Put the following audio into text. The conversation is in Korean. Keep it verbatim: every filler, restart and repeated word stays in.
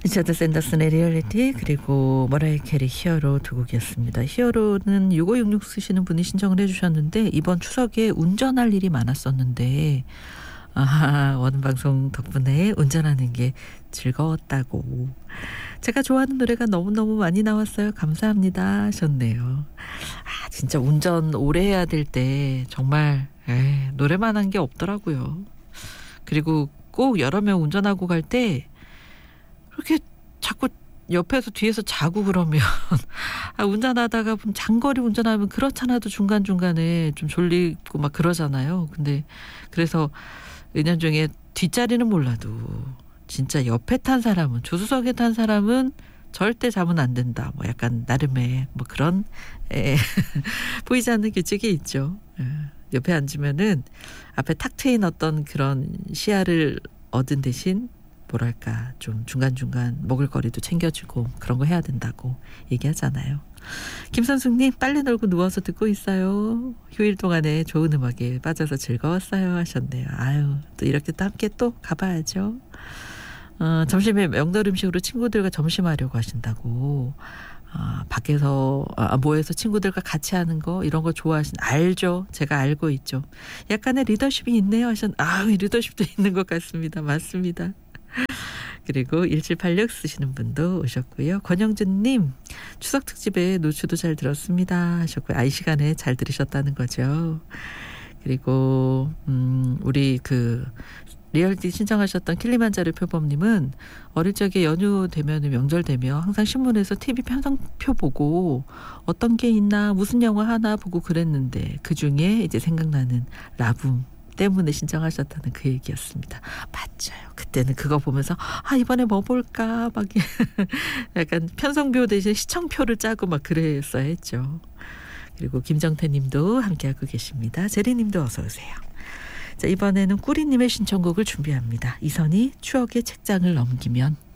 리처드 샌더슨의 리얼리티 그리고 머라이 캐리 히어로 두 곡이었습니다. 히어로는 육오육육 쓰시는 분이 신청을 해주셨는데 이번 추석에 운전할 일이 많았었는데 아, 원방송 덕분에 운전하는 게 즐거웠다고. 제가 좋아하는 노래가 너무너무 많이 나왔어요. 감사합니다 하셨네요. 아, 진짜 운전 오래 해야 될 때 정말 에이, 노래만 한 게 없더라고요. 그리고 꼭 여러 명 운전하고 갈 때 그렇게 자꾸 옆에서 뒤에서 자고 그러면 아, 운전하다가 장거리 운전하면 그렇잖아도 중간중간에 좀 졸리고 막 그러잖아요. 근데 그래서 은연중에 뒷자리는 몰라도 진짜 옆에 탄 사람은 조수석에 탄 사람은 절대 자면 안 된다. 뭐 약간 나름의 뭐 그런 에, 보이지 않는 규칙이 있죠. 에, 옆에 앉으면은 앞에 탁 트인 어떤 그런 시야를 얻은 대신 뭐랄까 좀 중간중간 먹을거리도 챙겨주고 그런 거 해야 된다고 얘기하잖아요. 김선숙님 빨래 널고 누워서 듣고 있어요. 휴일 동안에 좋은 음악에 빠져서 즐거웠어요 하셨네요. 아유 또 이렇게 또 함께 또 가봐야죠. 어, 점심에 명절 음식으로 친구들과 점심하려고 하신다고. 아, 밖에서 아, 모여서 친구들과 같이 하는 거 이런 거 좋아하신 알죠. 제가 알고 있죠. 약간의 리더십이 있네요 하셨. 아 리더십도 있는 것 같습니다. 맞습니다. 그리고 일칠팔육 쓰시는 분도 오셨고요. 권영준님 추석 특집에 노추도 잘 들었습니다 하셨고요. 아, 이 시간에 잘 들으셨다는 거죠. 그리고 음, 우리 그 리얼티 신청하셨던 킬리만자르 표범님은 어릴 적에 연휴 되면 명절 되면 항상 신문에서 티비 편성표 보고 어떤 게 있나 무슨 영화 하나 보고 그랬는데 그중에 이제 생각나는 라붐 때문에 신청하셨다는 그 얘기였습니다. 맞아요. 그때는 그거 보면서 아 이번에 뭐 볼까 막 약간 편성표 대신 시청표를 짜고 막 그랬어야 했죠. 그리고 김정태 님도 함께하고 계십니다. 제리 님도 어서 오세요. 자, 이번에는 꾸리님의 신청곡을 준비합니다. 이선희 추억의 책장을 넘기면.